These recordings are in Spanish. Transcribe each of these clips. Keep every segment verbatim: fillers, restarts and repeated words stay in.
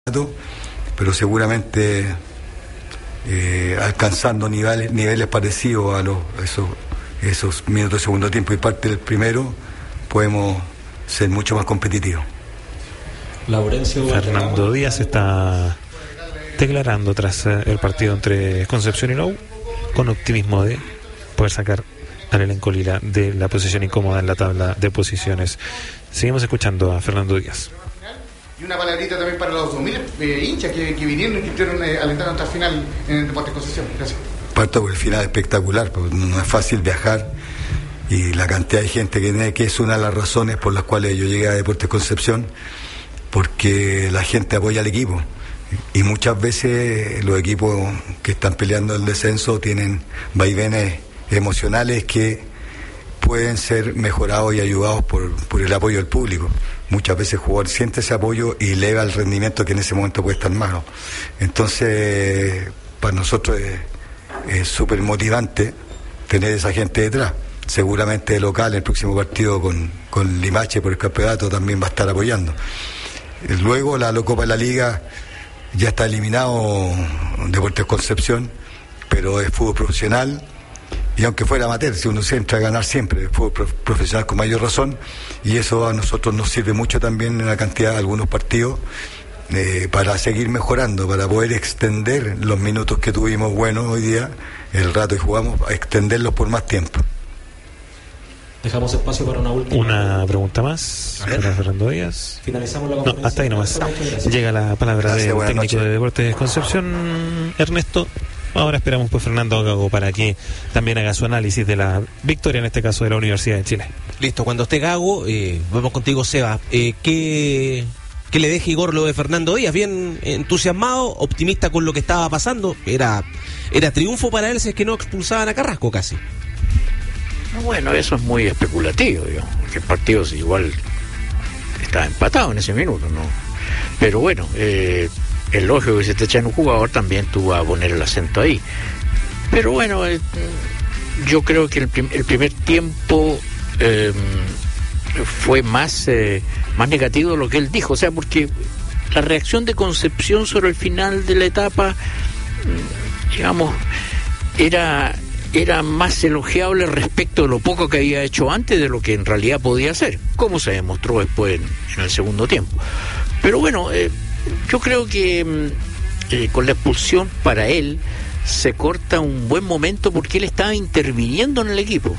pero seguramente eh, alcanzando niveles, niveles parecidos a los esos, esos minutos de segundo tiempo y parte del primero, podemos ser mucho más competitivos. Laurencio Fernando Díaz está declarando tras el partido entre Concepción y Low, con optimismo de poder sacar al elenco lila de la posición incómoda en la tabla de posiciones. Seguimos escuchando a Fernando Díaz. Y una palabrita también para los dos mil eh, hinchas que, que vinieron y que estuvieron eh, alentando hasta el final en el Deportes Concepción. Gracias. Parto por el final espectacular, porque no es fácil viajar y la cantidad de gente que tiene, que es una de las razones por las cuales yo llegué a Deportes Concepción, porque la gente apoya al equipo y muchas veces los equipos que están peleando el descenso tienen vaivenes emocionales que pueden ser mejorados y ayudados por, por el apoyo del público. Muchas veces el jugador siente ese apoyo y eleva el rendimiento que en ese momento puede estar malo. Entonces, para nosotros es súper motivante tener esa gente detrás. Seguramente de local, el próximo partido con, con Limache por el campeonato también va a estar apoyando. Luego la Copa de la Liga ya está eliminado Deportes Concepción, pero es fútbol profesional. Y aunque fuera amateur, si uno se entra a ganar siempre, el fútbol profesional con mayor razón, y eso a nosotros nos sirve mucho también en la cantidad de algunos partidos eh, para seguir mejorando, para poder extender los minutos que tuvimos buenos hoy día, el rato que jugamos, a extenderlos por más tiempo. Dejamos espacio para una última. Una pregunta más para Fernando Díaz. Finalizamos la conferencia. No, hasta ahí nomás. Llega la palabra del técnico noches. de Deportes Concepción, Ernesto. Ahora esperamos pues Fernando Gago para que también haga su análisis de la victoria, en este caso de la Universidad de Chile. Listo, cuando esté Gago, eh, vamos contigo, Seba. Eh, ¿qué, ¿Qué le deja Igor lo de Fernando Díaz? Bien entusiasmado, optimista con lo que estaba pasando. Era, era triunfo para él si es que no expulsaban a Carrasco casi. Bueno, eso es muy especulativo, digamos, porque el partido igual estaba empatado en ese minuto, ¿no? Pero bueno, eh, es lógico que si te echan un jugador también tú vas a poner el acento ahí. Pero bueno, eh, yo creo que el, prim- el primer tiempo eh, fue más, eh, más negativo de lo que él dijo, o sea, porque la reacción de Concepción sobre el final de la etapa, digamos, era... era más elogiable respecto de lo poco que había hecho antes de lo que en realidad podía hacer, como se demostró después en, en el segundo tiempo. Pero bueno, eh, yo creo que eh, con la expulsión para él se corta un buen momento porque él estaba interviniendo en el equipo.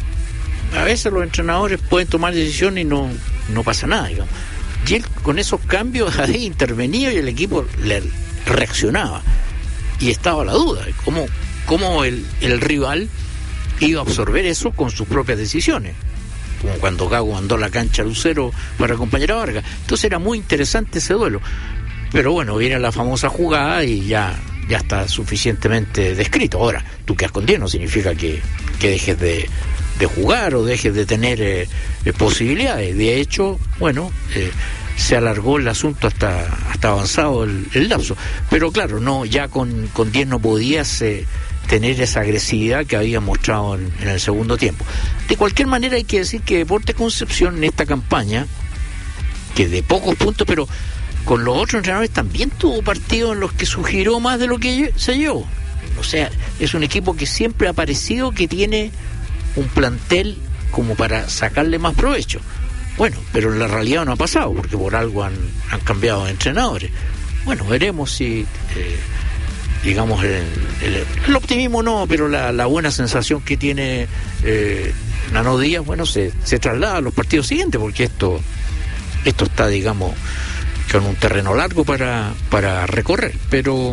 A veces los entrenadores pueden tomar decisiones y no, no pasa nada, digamos. Y él con esos cambios ahí intervenía y el equipo le reaccionaba. Y estaba la duda de cómo cómo el, el rival iba a absorber eso con sus propias decisiones, como cuando Gago mandó a la cancha a Lucero para acompañar a Vargas. Entonces era muy interesante ese duelo, pero bueno, viene la famosa jugada y ya, ya está suficientemente descrito. Ahora, tú quedas con diez no significa que, que dejes de, de jugar o dejes de tener eh, eh, posibilidades. De hecho, bueno, eh, se alargó el asunto hasta hasta avanzado el, el lapso, pero claro, no, ya con, con diez no podías eh, tener esa agresividad que había mostrado en, en el segundo tiempo. De cualquier manera hay que decir que Deportes Concepción en esta campaña, que de pocos puntos, pero con los otros entrenadores también tuvo partidos en los que sugirió más de lo que se llevó. O sea, es un equipo que siempre ha parecido que tiene un plantel como para sacarle más provecho. Bueno, pero en la realidad no ha pasado, porque por algo han, han cambiado de entrenadores. Bueno, veremos si... Eh, digamos el, el, el optimismo no, pero la, la buena sensación que tiene eh, Nano Díaz, bueno, se, se traslada a los partidos siguientes, porque esto esto está, digamos, con un terreno largo para, para recorrer. Pero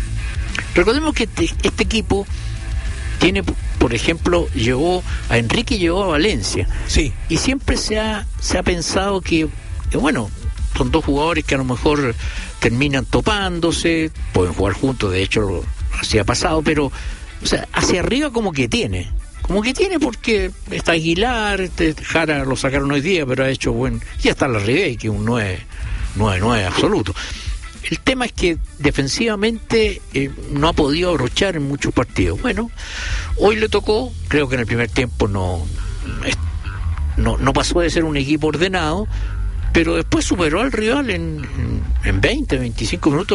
recordemos que este, este equipo tiene, por ejemplo, llevó a Enrique y llevó a Valencia, sí, y siempre se ha, se ha pensado que, que bueno, son dos jugadores que a lo mejor terminan topándose, pueden jugar juntos, de hecho así ha pasado, pero o sea, hacia arriba como que tiene, como que tiene porque está Aguilar, este, Jara lo sacaron hoy día, pero ha hecho buen, ya está la Ribey, que es un nueve nueve absoluto. El tema es que defensivamente eh, no ha podido abrochar en muchos partidos. Bueno, hoy le tocó, creo que en el primer tiempo no no, no pasó de ser un equipo ordenado, pero después superó al rival en, en, en veinte, veinticinco minutos.